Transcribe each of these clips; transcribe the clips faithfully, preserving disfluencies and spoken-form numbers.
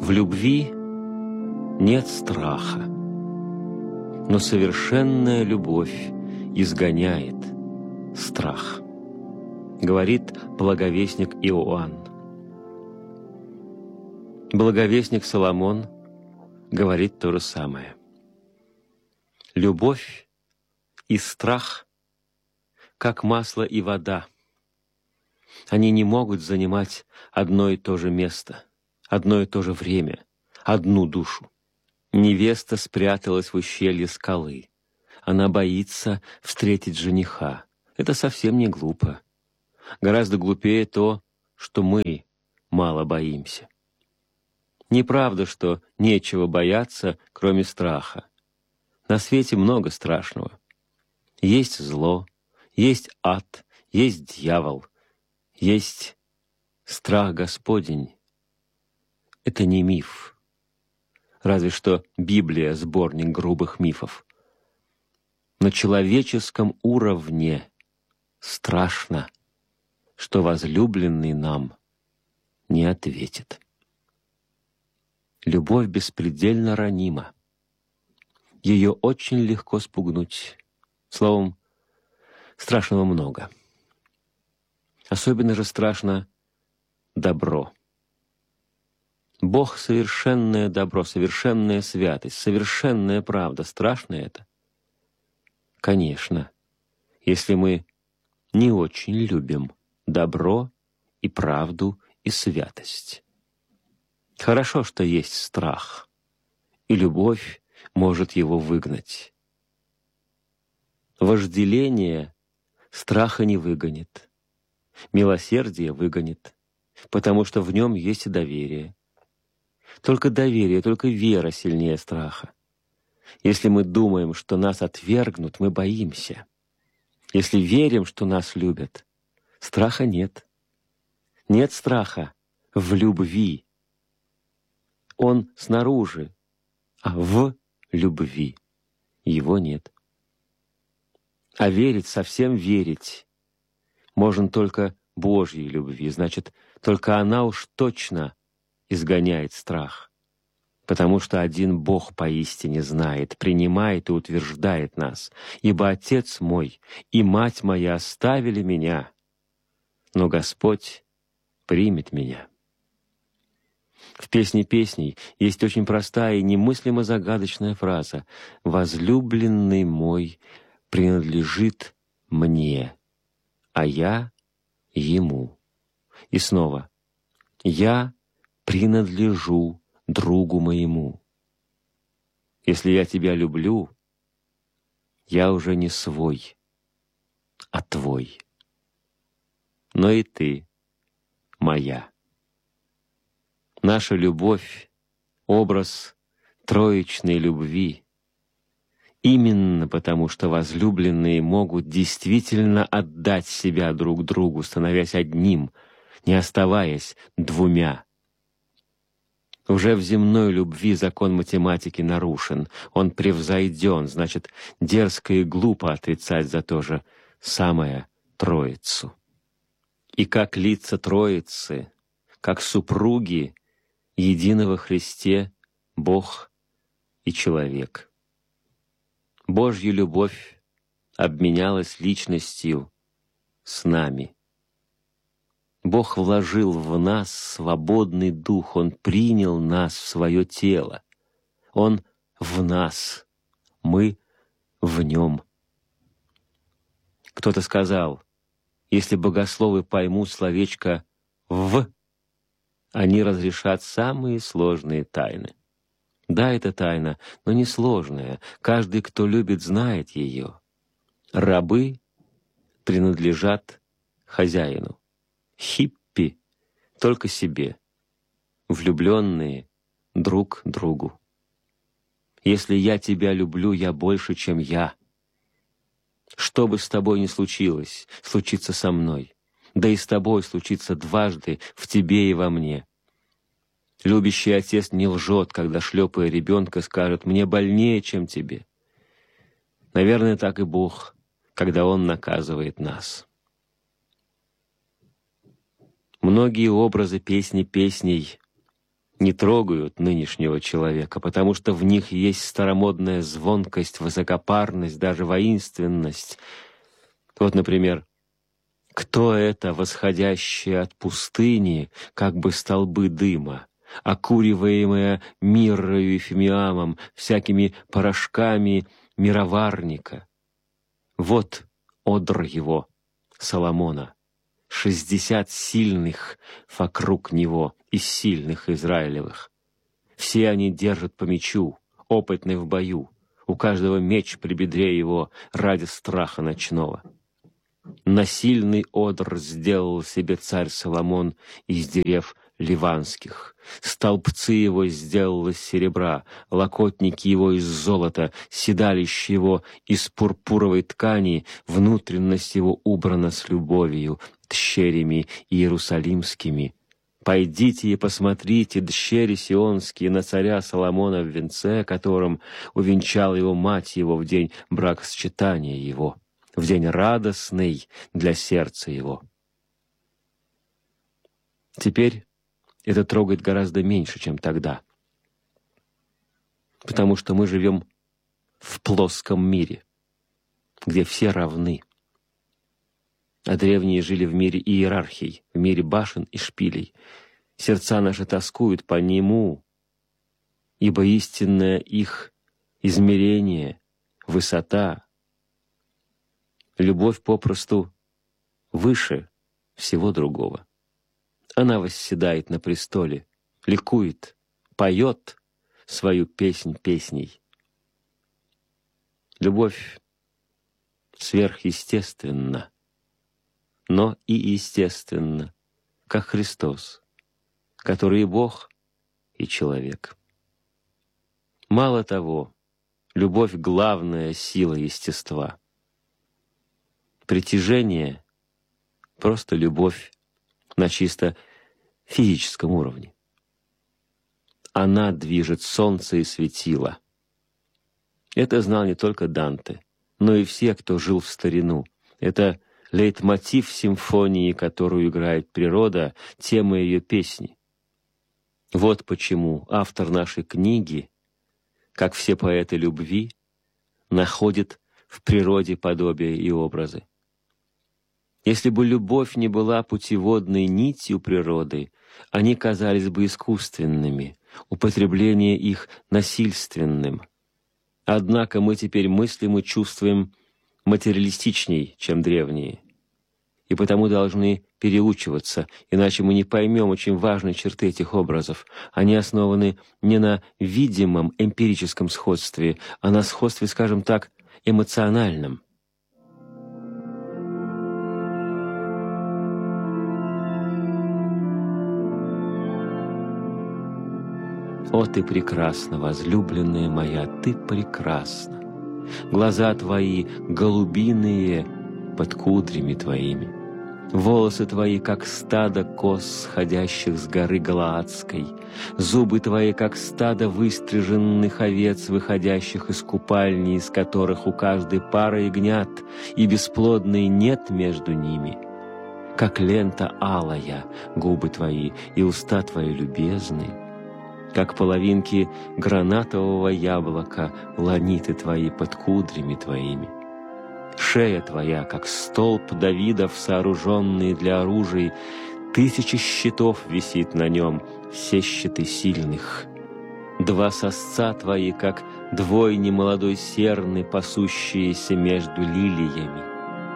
В любви нет страха, но совершенная любовь изгоняет страх, говорит благовестник Иоанн. Благовестник Соломон говорит то же самое. Любовь и страх, как масло и вода, они не могут занимать одно и то же место, одно и то же время, одну душу. Невеста спряталась в ущелье скалы. Она боится встретить жениха. Это совсем не глупо. Гораздо глупее то, что мы мало боимся. Неправда, что нечего бояться, кроме страха. На свете много страшного. Есть зло, есть ад, есть дьявол, есть страх Господень. Это не миф. Разве что Библия — сборник грубых мифов. На человеческом уровне страшно, что возлюбленный нам не ответит. Любовь беспредельно ранима. Ее очень легко спугнуть. Словом, страшного много. Особенно же страшно добро. Бог — совершенное добро, совершенная святость, совершенная правда. Страшно это? Конечно, если мы не очень любим добро и правду и святость. Хорошо, что есть страх, и любовь может его выгнать. Вожделение страха не выгонит, милосердие выгонит, потому что в нем есть и доверие. Только доверие, только вера сильнее страха. Если мы думаем, что нас отвергнут, мы боимся. Если верим, что нас любят, страха нет. Нет страха в любви. Он снаружи, а в любви его нет. А верить, совсем верить, можно только Божьей любви. Значит, только она уж точно изгоняет страх. Потому что один Бог поистине знает, принимает и утверждает нас. Ибо Отец мой и Мать моя оставили меня, но Господь примет меня. В «Песне песней» есть очень простая и немыслимо загадочная фраза: «Возлюбленный мой принадлежит мне, а я ему». И снова: «Я принадлежу другу моему». Если я тебя люблю, я уже не свой, а твой. Но и ты моя. Наша любовь — образ троичной любви. Именно потому, что возлюбленные могут действительно отдать себя друг другу, становясь одним, не оставаясь двумя. Уже в земной любви закон математики нарушен, он превзойден, значит, дерзко и глупо отрицать за то же самое Троицу. И как лица Троицы, как супруги едины во Христе Бог и человек. Божья любовь обменялась личностью с нами. Бог вложил в нас свободный дух, Он принял нас в свое тело. Он в нас, мы в Нем. Кто-то сказал, если богословы поймут словечко «в», они разрешат самые сложные тайны. Да, это тайна, но не сложная. Каждый, кто любит, знает ее. Рабы принадлежат хозяину. Хиппи только себе. Влюбленные друг другу. Если я тебя люблю, я больше, чем я. Что бы с тобой ни случилось, случится со мной. Да и с тобой случится дважды, в тебе и во мне. Любящий отец не лжет, когда, шлепая ребенка, скажет: «Мне больнее, чем тебе». Наверное, так и Бог, когда Он наказывает нас. Многие образы песни песней не трогают нынешнего человека, потому что в них есть старомодная звонкость, высокопарность, даже воинственность. Вот, например, «Кто это, восходящее от пустыни, как бы столбы дыма, окуриваемое миррою и фимиамом, всякими порошками мироварника? Вот одр его, Соломона, шестьдесят сильных вокруг него, из сильных Израилевых. Все они держат по мечу, опытны в бою, у каждого меч при бедре его ради страха ночного. Насильный одр сделал себе царь Соломон из дерев ливанских. Столбцы его сделал из серебра, локотники его из золота, седалище его из пурпуровой ткани, внутренность его убрана с любовью, дщерями иерусалимскими. Пойдите и посмотрите, дщери сионские, на царя Соломона в венце, которым увенчала его мать его в день бракосочетания его, в день радостный для сердца его». Теперь это трогает гораздо меньше, чем тогда, потому что мы живем в плоском мире, где все равны. А древние жили в мире иерархий, в мире башен и шпилей. Сердца наши тоскуют по нему, ибо истинное их измерение, высота, любовь попросту выше всего другого. Она восседает на престоле, ликует, поет свою песнь песней. Любовь сверхъестественна, но и естественно, как Христос, который и Бог, и человек. Мало того, любовь — главная сила естества. Притяжение — просто любовь на чисто физическом уровне. Она движет солнце и светило. Это знал не только Данте, но и все, кто жил в старину. Это лейтмотив симфонии, которую играет природа, тема ее песни. Вот почему автор нашей книги, как все поэты любви, находит в природе подобие и образы. Если бы любовь не была путеводной нитью природы, они казались бы искусственными, употребление их насильственным. Однако мы теперь мыслим и чувствуем материалистичней, чем древние, и потому должны переучиваться, иначе мы не поймем очень важной черты этих образов. Они основаны не на видимом эмпирическом сходстве, а на сходстве, скажем так, эмоциональном. О, ты прекрасна, возлюбленная моя, ты прекрасна! Глаза твои голубиные под кудрями твоими, волосы твои, как стадо коз, сходящих с горы Галаадской, зубы твои, как стадо выстриженных овец, выходящих из купальни, из которых у каждой пары ягнят, и бесплодной нет между ними. Как лента алая губы твои, и уста твои любезны, как половинки гранатового яблока ланиты твои под кудрями твоими. Шея твоя, как столб Давидов, сооруженный для оружий, тысячи щитов висит на нем, все щиты сильных. Два сосца твои, как двойни молодой серны, пасущиеся между лилиями.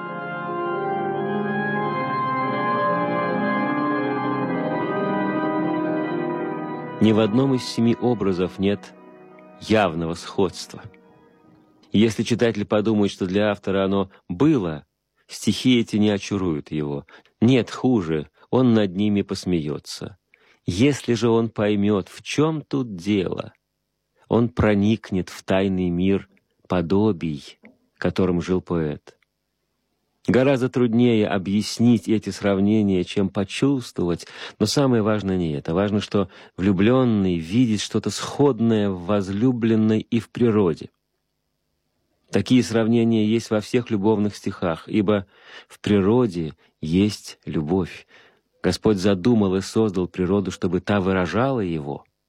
Ни в одном из семи образов нет явного сходства. Если читатель подумает, что для автора оно было, стихи эти не очаруют его. Нет, хуже, он над ними посмеется. Если же он поймет, в чем тут дело, он проникнет в тайный мир подобий, которым жил поэт. Гораздо труднее объяснить эти сравнения, чем почувствовать, но самое важное не это. Важно, что влюбленный видит что-то сходное в возлюбленной и в природе. Такие сравнения есть во всех любовных стихах, ибо в природе есть любовь. Господь задумал и создал природу, чтобы та выражала Его.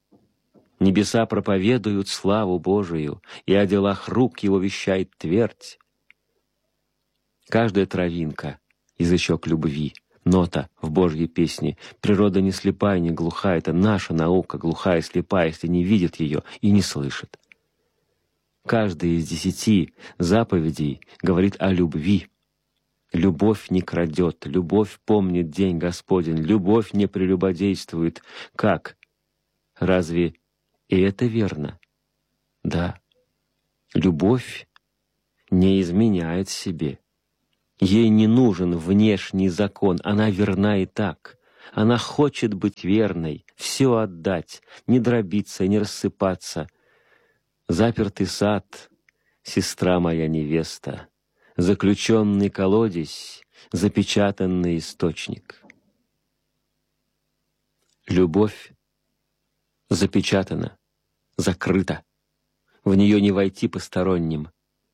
Небеса проповедуют славу Божию, и о делах рук его вещает твердь. Каждая травинка — язычок любви, нота в Божьей песне. Природа не слепая, не глухая, это наша наука, глухая и слепая, если не видит ее и не слышит. Каждая из десяти заповедей говорит о любви. Любовь не крадет, любовь помнит день Господень, любовь не прелюбодействует. Как? Разве и это верно? Да. Любовь не изменяет себе. Ей не нужен внешний закон, она верна и так. Она хочет быть верной, все отдать, не дробиться, не рассыпаться. Запертый сад, сестра моя невеста, заключенный колодец, запечатанный источник. Любовь запечатана, закрыта, в нее не войти посторонним.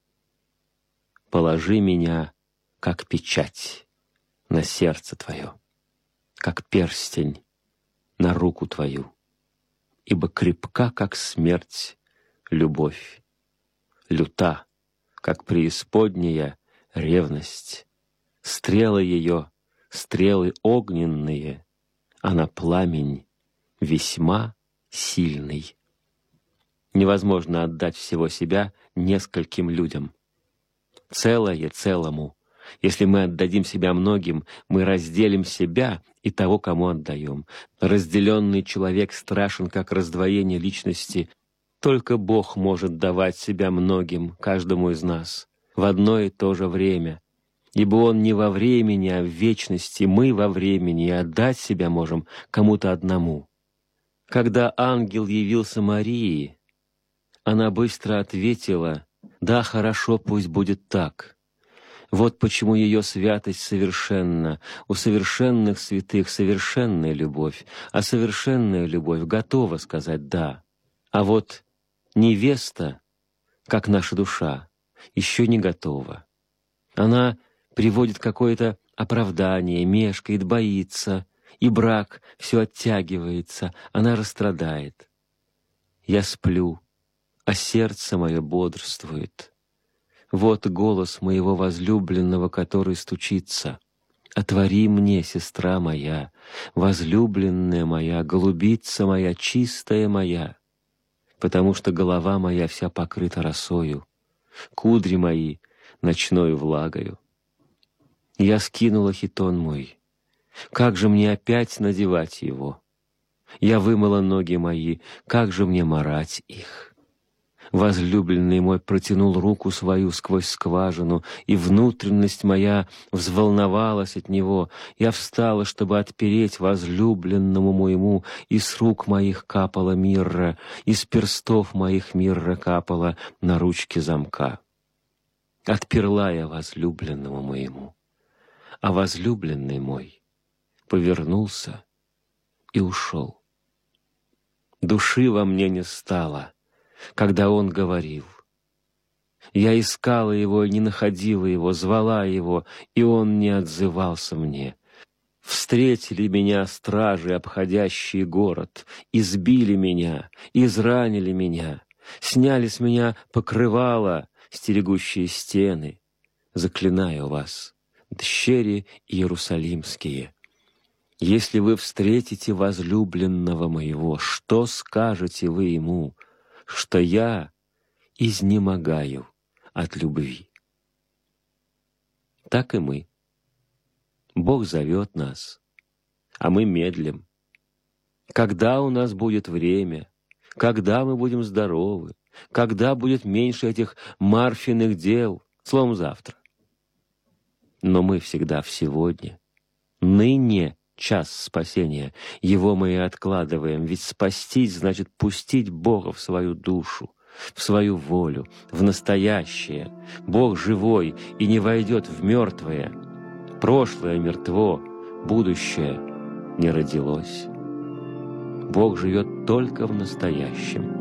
Положи меня, как печать, на сердце твое, как перстень на руку твою, ибо крепка, как смерть, любовь, люта, как преисподняя ревность. Стрелы ее, стрелы огненные, она пламень весьма сильный. Невозможно отдать всего себя нескольким людям. Целое целому. Если мы отдадим себя многим, мы разделим себя и того, кому отдаем. Разделенный человек страшен, как раздвоение личности. Только Бог может давать себя многим, каждому из нас, в одно и то же время. Ибо Он не во времени, а в вечности, мы во времени, и отдать себя можем кому-то одному. Когда ангел явился Марии, она быстро ответила: «Да, хорошо, пусть будет так». Вот почему ее святость совершенна. У совершенных святых совершенная любовь, а совершенная любовь готова сказать «да». А вот невеста, как наша душа, еще не готова. Она приводит какое-то оправдание, мешкает, боится, и брак все оттягивается, она расстрадает. Я сплю, а сердце мое бодрствует. Вот голос моего возлюбленного, который стучится. Отвори мне, сестра моя, возлюбленная моя, голубица моя, чистая моя, потому что голова моя вся покрыта росою, кудри мои ночною влагою. Я скинула хитон мой. Как же мне опять надевать его? Я вымыла ноги мои, как же мне марать их? Возлюбленный мой протянул руку свою сквозь скважину, и внутренность моя взволновалась от него. Я встала, чтобы отпереть возлюбленному моему, и с рук моих капала мирра, из перстов моих мирра капала на ручке замка. Отперла я возлюбленному моему, а возлюбленный мой повернулся и ушел. Души во мне не стало, когда он говорил. Я искала его и не находила его, звала его, и он не отзывался мне. Встретили меня стражи, обходящие город, избили меня, изранили меня, сняли с меня покрывало, стерегущие стены. Заклинаю вас, дщери иерусалимские, если вы встретите возлюбленного моего, что скажете вы ему? Что я изнемогаю от любви. Так и мы. Бог зовет нас, а мы медлим. Когда у нас будет время? Когда мы будем здоровы? Когда будет меньше этих Марфиных дел? Словом, завтра. Но мы всегда в сегодня. Ныне час спасения. Его мы и откладываем, ведь спастись значит пустить Бога в свою душу, в свою волю, в настоящее. Бог живой и не войдет в мертвое. Прошлое мертво, будущее не родилось. Бог живет только в настоящем.